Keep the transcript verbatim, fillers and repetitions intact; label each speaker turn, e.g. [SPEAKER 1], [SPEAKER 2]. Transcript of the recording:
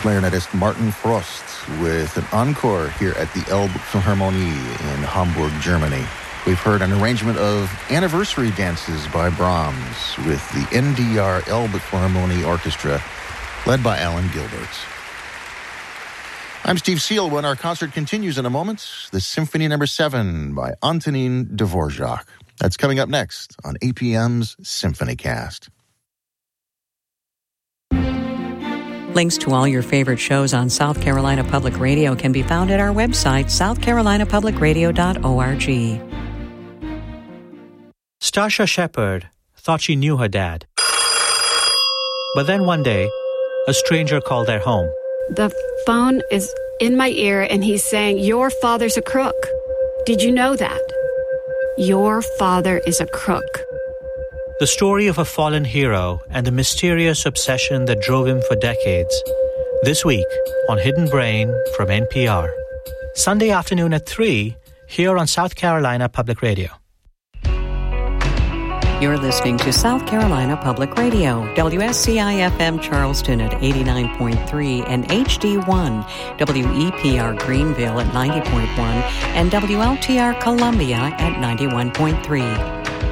[SPEAKER 1] clarinetist Martin Frost with an encore here at the Elbphilharmonie in Hamburg, Germany. We've heard an arrangement of Anniversary Dances by Brahms with the N D R Elbphilharmonie Orchestra, led by Alan Gilbert. I'm Steve Sealwyn. Our concert continues in a moment. The Symphony Number seven by Antonin Dvorak. That's coming up next on A P M's SymphonyCast.
[SPEAKER 2] Links to all your favorite shows on South Carolina Public Radio can be found at our website, south carolina public radio dot org.
[SPEAKER 3] Stasha Shepard thought she knew her dad. But then one day, a stranger called their home.
[SPEAKER 4] The phone is in my ear and he's saying, "Your father's a crook. Did you know that? Your father is a crook."
[SPEAKER 3] The story of a fallen hero and the mysterious obsession that drove him for decades. This week on Hidden Brain from N P R. Sunday afternoon at three, here on South Carolina Public Radio.
[SPEAKER 2] You're listening to South Carolina Public Radio, W S C I F M Charleston at eighty-nine point three and H D one, W E P R Greenville at ninety point one, and W L T R Columbia at ninety-one point three.